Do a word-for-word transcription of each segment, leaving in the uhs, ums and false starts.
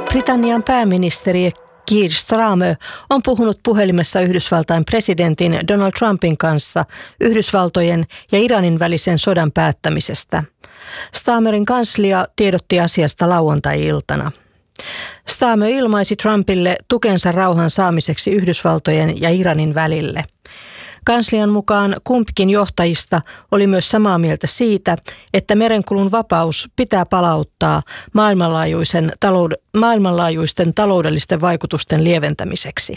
Britannian pääministeri Keir Starmer on puhunut puhelimessa Yhdysvaltain presidentin Donald Trumpin kanssa Yhdysvaltojen ja Iranin välisen sodan päättämisestä. Starmerin kanslia tiedotti asiasta lauantai-iltana. Starmer ilmaisi Trumpille tukensa rauhan saamiseksi Yhdysvaltojen ja Iranin välille. Kanslian mukaan kumpikin johtajista oli myös samaa mieltä siitä, että merenkulun vapaus pitää palauttaa maailmanlaajuisen taloud- maailmanlaajuisten taloudellisten vaikutusten lieventämiseksi.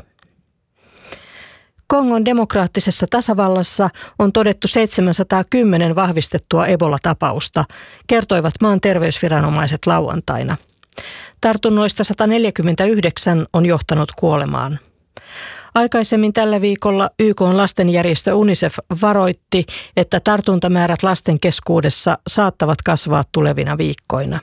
Kongon demokraattisessa tasavallassa on todettu seitsemänsataakymmenen vahvistettua Ebola-tapausta, kertoivat maan terveysviranomaiset lauantaina. Tartunnoista sata neljäkymmentäyhdeksän on johtanut kuolemaan. Aikaisemmin tällä viikolla Y K:n lastenjärjestö UNICEF varoitti, että tartuntamäärät lasten keskuudessa saattavat kasvaa tulevina viikkoina.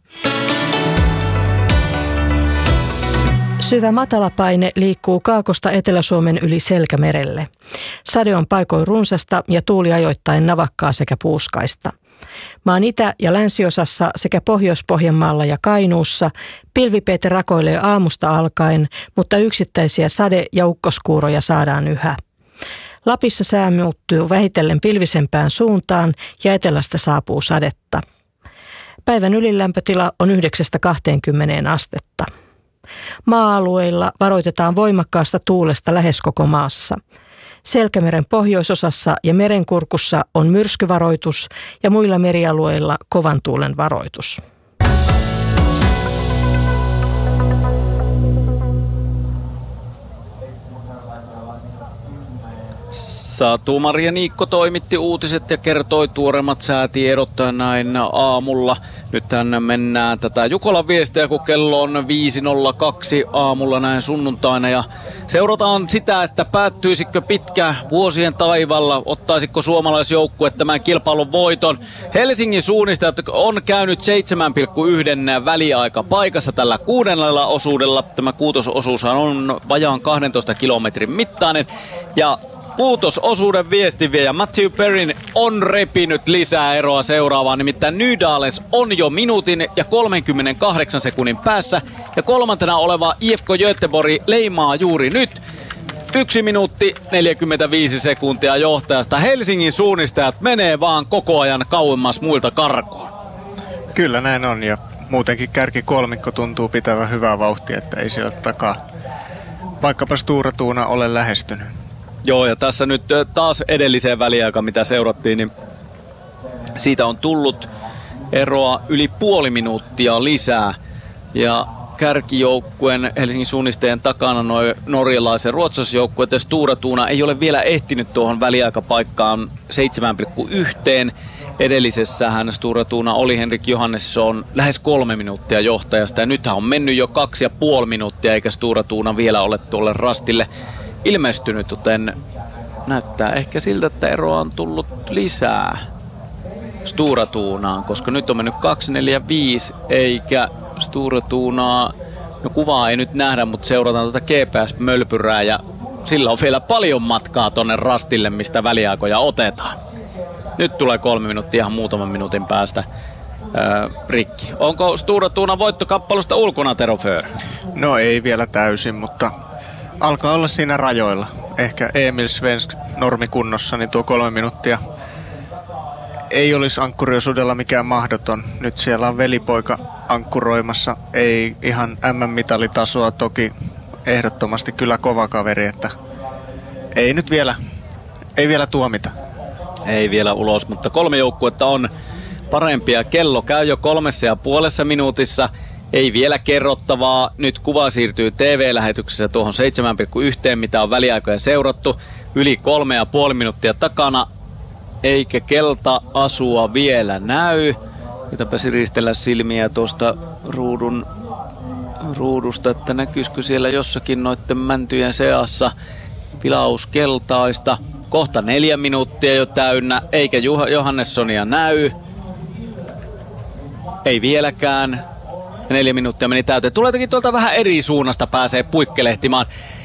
Syvä matalapaine liikkuu Kaakosta Etelä-Suomen yli Selkämerelle. Sade on paikoin runsasta ja tuuli ajoittain navakkaa sekä puuskaista. Maan itä- ja länsiosassa sekä Pohjois-Pohjanmaalla ja Kainuussa pilvipeite rakoilee aamusta alkaen, mutta yksittäisiä sade- ja ukkoskuuroja saadaan yhä. Lapissa sää muuttuu vähitellen pilvisempään suuntaan ja etelästä saapuu sadetta. Päivän ylilämpötila on yhdeksästä kahteenkymmeneen astetta. Maa-alueilla varoitetaan voimakkaasta tuulesta lähes koko maassa. Selkämeren pohjoisosassa ja merenkurkussa on myrskyvaroitus ja muilla merialueilla kovan tuulen varoitus. Saatu-Maria Niikko toimitti uutiset ja kertoi tuoreimmat säätiedot näin aamulla. Nythän mennään tätä Jukolan viestiä, kun kello on viisi nolla kaksi aamulla näin sunnuntaina. Ja seurataan sitä, että päättyisikö pitkä vuosien taivalla, ottaisiko suomalaisjoukkue tämän kilpailun voiton. Helsingin suunnistajat on käynyt seitsemän pilkku yksi väliaika paikassa tällä kuudennella osuudella. Tämä kuutososuushan on vajaan kahdentoista kilometrin mittainen. Ja kuutososuuden viestinviejä Matthew Perrin on repinyt lisää eroa seuraavaan, nimittäin Nydales on jo minuutin ja kolmenkymmenenkahdeksan sekunnin päässä ja kolmantena oleva I F K Göteborg leimaa juuri nyt. Yksi minuutti neljäkymmentäviisi sekuntia johtajasta. Helsingin suunnistajat menee vaan koko ajan kauemmas muilta karkoon. Kyllä näin on ja muutenkin kärkikolmikko tuntuu pitävän hyvää vauhtia, että ei sieltä takaa vaikkapa Stura Tuuna ole lähestynyt. Joo, ja tässä nyt taas edelliseen väliaikaan, mitä seurattiin, niin siitä on tullut eroa yli puoli minuuttia lisää. Ja kärkijoukkueen Helsingin suunnistajien takana noin norjalaisen ruotsalaisjoukkueen ja Stura Tuuna ei ole vielä ehtinyt tuohon väliaikapaikkaan seitsemän pilkku yksi. Edellisessähän Stura Tuuna oli Henrik Johannesson lähes kolme minuuttia johtajasta ja nythän on mennyt jo kaksi ja puoli minuuttia eikä Stura Tuuna vielä ole tuolle rastille ilmestynyt, joten näyttää ehkä siltä, että eroa on tullut lisää Stura Tuunaan, koska nyt on mennyt kaksi neljä viisi eikä Stura Tuunaa, no kuvaa ei nyt nähdä, mutta seurataan tuota G P S-mölpyrää ja sillä on vielä paljon matkaa tonne rastille, mistä väliaikoja otetaan. Nyt tulee kolme minuuttia ihan muutaman minuutin päästä öö, rikki. Onko Stura Tuunan voittokappalelusta ulkona, Tero Föhr? No ei vielä täysin, mutta alkaa olla siinä rajoilla. Ehkä Emil Svensk normikunnossa, niin tuo kolme minuuttia ei olisi ankkuriosuudella mikään mahdoton. Nyt siellä on velipoika ankkuroimassa. Ei ihan M M-mitalitasoa, toki ehdottomasti kyllä kova kaveri, että ei nyt vielä, ei vielä tuomita. Ei vielä ulos, mutta kolme joukkuetta on parempia. Kello käy jo kolmessa ja puolessa minuutissa. Ei vielä kerrottavaa. Nyt kuva siirtyy T V-lähetyksessä tuohon seitsemän pilkku yksi, mitä on väliaikoja seurattu. Yli kolme ja puoli minuuttia takana. Eikä kelta-asua vielä näy. Yritäpä siristellä silmiä tuosta ruudun, ruudusta, että näkyisikö siellä jossakin noitten mäntyjen seassa vilaus keltaista. Kohta neljä minuuttia jo täynnä, eikä Johannessonia näy. Ei vieläkään. Ja neljä minuuttia meni täyteen. Tuleekin tuolta vähän eri suunnasta pääsee puikkelehtimaan.